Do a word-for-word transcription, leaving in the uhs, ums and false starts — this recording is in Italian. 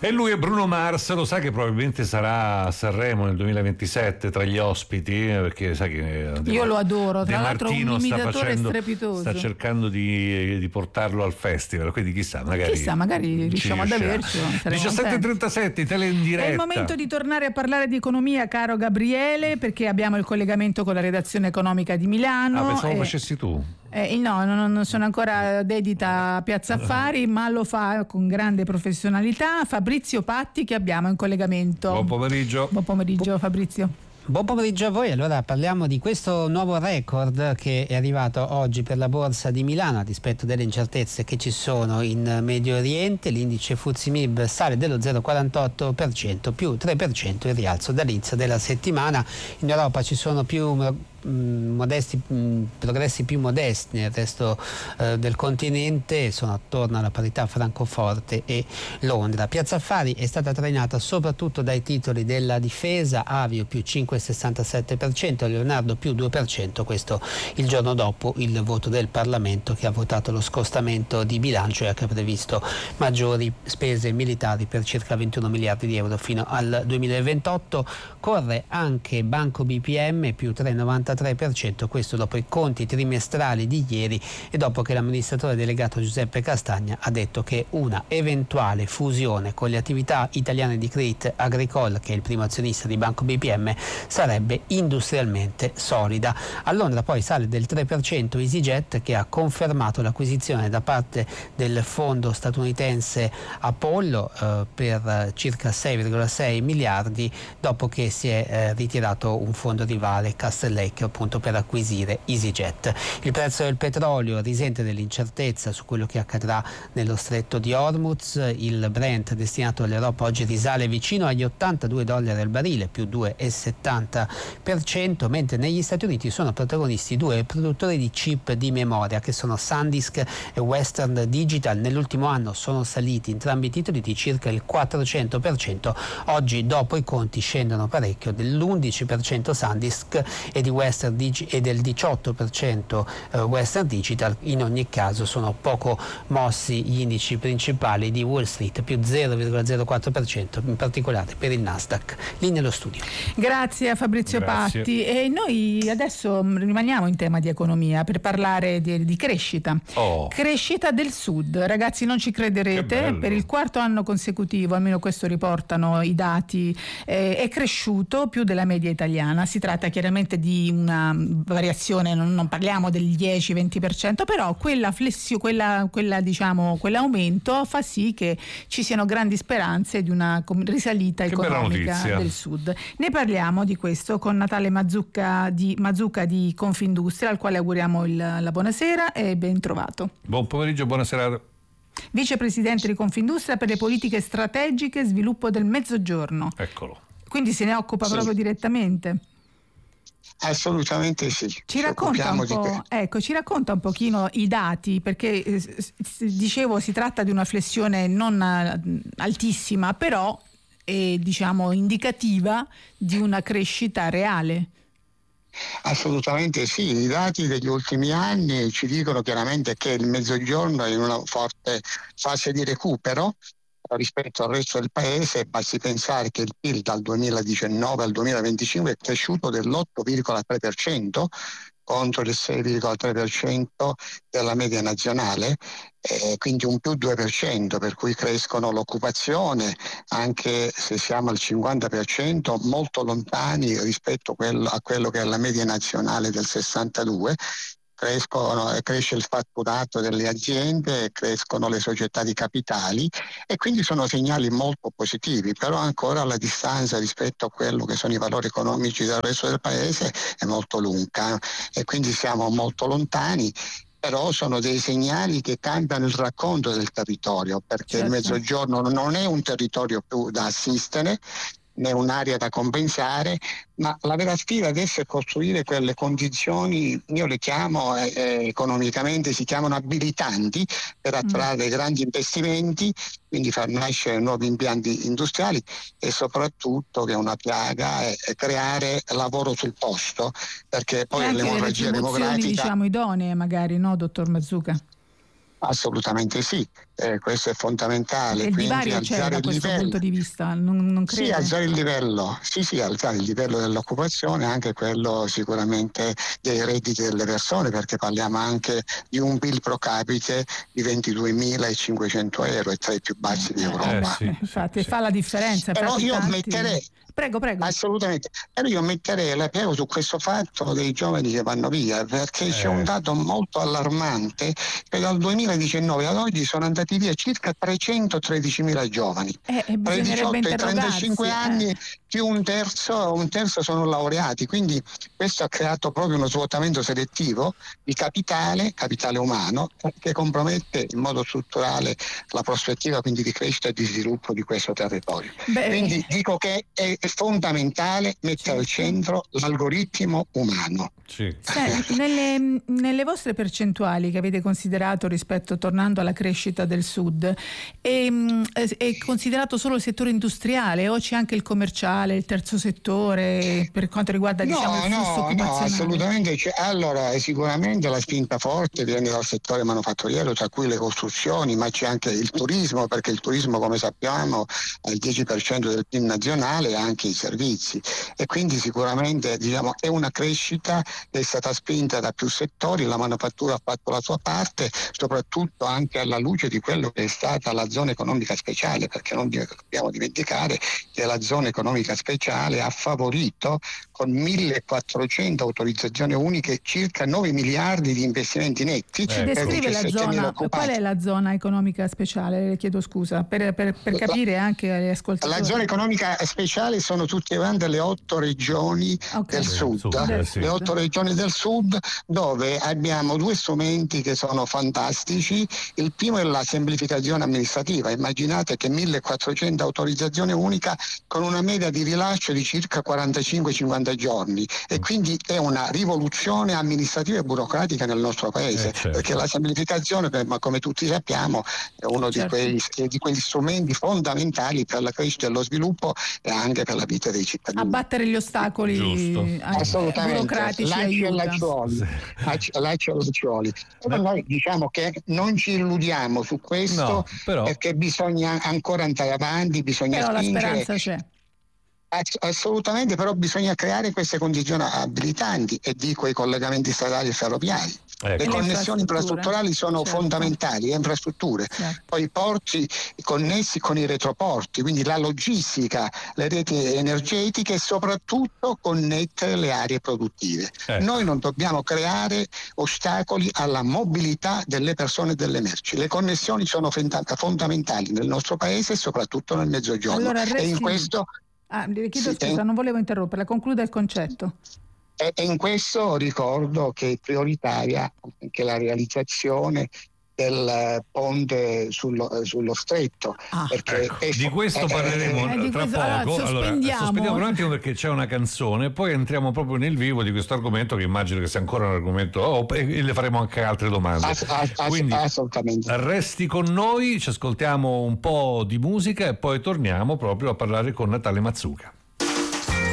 E lui è Bruno Mars, lo sa che probabilmente sarà a Sanremo nel duemilaventisette tra gli ospiti, perché sai che io lo adoro, tra De l'altro Martino un sta imitatore facendo, strepitoso, sta cercando di, di portarlo al festival, quindi chissà, magari chissà, magari riusciamo ad averci. diciassette e trentasette, tele in diretta. È il momento di tornare a parlare di economia, caro Gabriele, perché abbiamo il collegamento con la redazione economica di Milano. Ah, pensavo e... facessi tu. Eh, no, non sono ancora dedita a Piazza Affari, ma lo fa con grande professionalità Fabrizio Patti, che abbiamo in collegamento. Buon pomeriggio. Buon pomeriggio Fabrizio. Buon pomeriggio a voi. Allora parliamo di questo nuovo record che è arrivato oggi per la borsa di Milano a dispetto delle incertezze che ci sono in Medio Oriente. L'indice Fuzzi Mib sale dello zero virgola quarantotto per cento, più tre per cento il rialzo dall'inizio della settimana. In Europa ci sono più modesti mh, progressi più modesti nel resto eh, del continente, sono attorno alla parità Francoforte e Londra. Piazza Affari è stata trainata soprattutto dai titoli della difesa, Avio più cinque virgola sessantasette per cento, Leonardo più due per cento, questo il giorno dopo il voto del Parlamento che ha votato lo scostamento di bilancio e che ha previsto maggiori spese militari per circa ventuno miliardi di euro fino al duemilaventotto. Corre anche Banco B P M più tre virgola novantatré per cento, questo dopo i conti trimestrali di ieri e dopo che l'amministratore delegato Giuseppe Castagna ha detto che una eventuale fusione con le attività italiane di Crédit Agricole, che è il primo azionista di Banco B P M, sarebbe industrialmente solida. A Londra poi sale del tre per cento EasyJet, che ha confermato l'acquisizione da parte del fondo statunitense Apollo eh, per circa sei virgola sei miliardi dopo che si è eh, ritirato un fondo rivale, Castle Lake, appunto per acquisire EasyJet. Il prezzo del petrolio risente dell'incertezza su quello che accadrà nello stretto di Hormuz. Il Brent destinato all'Europa oggi risale vicino agli ottantadue dollari al barile, più due virgola settanta per cento, mentre negli Stati Uniti sono protagonisti due produttori di chip di memoria che sono SanDisk e Western Digital. Nell'ultimo anno sono saliti entrambi i titoli di circa il quattrocento per cento. Oggi dopo i conti scendono parecchio, dell'undici per cento SanDisk e di Western Digi- e del diciotto per cento Western Digital. In ogni caso sono poco mossi gli indici principali di Wall Street, più zero virgola zero quattro per cento, in particolare per il Nasdaq. Lì nello studio. Grazie a Fabrizio Grazie. Patti. E noi adesso rimaniamo in tema di economia per parlare di, di crescita. Oh. Crescita del Sud. Ragazzi, non ci crederete, per il quarto anno consecutivo, almeno questo riportano i dati, eh, è cresciuto più della media italiana. Si tratta chiaramente di una variazione, non, non parliamo del dieci venti per cento, però quella flessio, quella, quella diciamo quell'aumento fa sì che ci siano grandi speranze di una risalita Che bella economica notizia. del Sud. Ne parliamo di questo con Natale Mazzucca di, Mazzucca di Confindustria, al quale auguriamo il, la buonasera e ben trovato. Buon pomeriggio, buonasera. Vicepresidente di Confindustria per le politiche strategiche e sviluppo del Mezzogiorno. Eccolo. Quindi se ne occupa Sì. proprio direttamente. Assolutamente sì. Ci Ci racconta un occupiamo di po', ecco, ci racconta un pochino i dati, perché eh, s- s- dicevo si tratta di una flessione non eh, altissima, però è diciamo indicativa di una crescita reale. Assolutamente sì, i dati degli ultimi anni ci dicono chiaramente che il Mezzogiorno è in una forte fase di recupero rispetto al resto del paese. Basti pensare che il P I L dal duemiladiciannove al duemilaventicinque è cresciuto dell'otto virgola tre per cento contro il sei virgola tre per cento della media nazionale, eh, quindi un più due per cento, per cui crescono l'occupazione, anche se siamo al cinquanta per cento, molto lontani rispetto a quello, a quello che è la media nazionale del sessantadue. Crescono, cresce il fatturato delle aziende, crescono le società di capitali e quindi sono segnali molto positivi, però ancora la distanza rispetto a quello che sono i valori economici del resto del paese è molto lunga e quindi siamo molto lontani. Però sono dei segnali che cambiano il racconto del territorio, perché certo. Il Mezzogiorno non è un territorio più da assistere, né un'area da compensare, ma la vera sfida adesso è costruire quelle condizioni, io le chiamo eh, eh, economicamente si chiamano abilitanti, per attrarre mm. grandi investimenti, quindi far nascere nuovi impianti industriali e soprattutto, che è una piaga, è, è creare lavoro sul posto, perché poi e anche l'emorragia le retribuzioni demografica, diciamo idonee magari, no, dottor Mazzucca? assolutamente sì. Eh, questo è fondamentale. Il divario c'è da questo livello. punto di vista, non, non credo. Sì, alzare il livello, sì, sì, alzare il livello dell'occupazione, anche quello sicuramente dei redditi delle persone, perché parliamo anche di un P I L pro capite di ventiduemilacinquecento euro, è tra i più bassi di Europa. Eh, sì, eh, infatti sì, fa la differenza. Però io tanti... metterei Prego, prego. Assolutamente. Però io metterei la piega su questo fatto dei giovani che vanno via, perché eh. c'è un dato molto allarmante, che dal duemiladiciannove ad oggi sono andati via circa trecentotredicimila giovani. Eh, e tra i diciotto e i trentacinque eh. anni più un terzo, un terzo sono laureati, quindi questo ha creato proprio uno svuotamento selettivo di capitale, capitale umano, che compromette in modo strutturale la prospettiva quindi di crescita e di sviluppo di questo territorio. Beh. Quindi dico che è è fondamentale mettere al centro l'algoritmo umano. Sì. Senti, nelle, nelle vostre percentuali che avete considerato rispetto, tornando alla crescita del Sud, è, è considerato solo il settore industriale o c'è anche il commerciale, il terzo settore per quanto riguarda no, diciamo, il flusso no, occupazionale? No, assolutamente. C'è. Allora, sicuramente la spinta forte viene dal settore manufatturiero, tra cui le costruzioni, ma c'è anche il turismo, perché il turismo, come sappiamo, ha il dieci per cento del P I L nazionale e anche i servizi. E quindi sicuramente diciamo, è una crescita che è stata spinta da più settori, la manifattura ha fatto la sua parte, soprattutto anche alla luce di quello che è stata la zona economica speciale, perché non dobbiamo dimenticare che la zona economica speciale ha favorito con millequattrocento autorizzazioni uniche circa nove miliardi di investimenti netti. Eh, per descrive la zona, qual è la zona economica speciale? Le chiedo scusa, per, per, per capire la, anche agli ascoltatori. La zona economica speciale sono tutte quante le otto regioni okay. del sud, sud eh, sì. le otto regioni del sud, dove abbiamo due strumenti che sono fantastici. Il primo è la semplificazione amministrativa. Immaginate che millequattrocento autorizzazioni unica con una media di rilascio di circa quarantacinque cinquanta giorni, e quindi è una rivoluzione amministrativa e burocratica nel nostro paese, eh, certo. perché la semplificazione, ma come tutti sappiamo, è uno certo. di, quei, di quegli strumenti fondamentali per la crescita e lo sviluppo e anche per la vita dei cittadini. Abbattere gli ostacoli burocratici lacci aiuta. Lacciuoli. Lacci e lacciuoli. Però noi diciamo che non ci illudiamo su questo, no, però... perché bisogna ancora andare avanti, bisogna però spingere. La speranza c'è. Assolutamente, però bisogna creare queste condizioni abilitanti, e dico i collegamenti stradali e ferroviari. Ecco. Le connessioni infrastrutturali sono certo. fondamentali, le infrastrutture, certo. poi i porti connessi con i retroporti, quindi la logistica, le reti energetiche e soprattutto connettere le aree produttive. Ecco. Noi non dobbiamo creare ostacoli alla mobilità delle persone e delle merci. Le connessioni sono fondamentali nel nostro paese e soprattutto nel Mezzogiorno. Allora, e in questo Ah, le chiedo sì, scusa, è... non volevo interromperla, concluda il concetto. E in questo ricordo che è prioritaria anche la realizzazione del ponte sullo, sullo stretto. Ah, perché ecco, è, di questo parleremo eh, di tra questo, poco. allora, sospendiamo. Allora, sospendiamo un attimo perché c'è una canzone, poi entriamo proprio nel vivo di questo argomento, che immagino che sia ancora un argomento, oh, e le faremo anche altre domande. Ass- ass- Quindi assolutamente. Resti con noi, ci ascoltiamo un po' di musica e poi torniamo proprio a parlare con Natalia Mazzuca.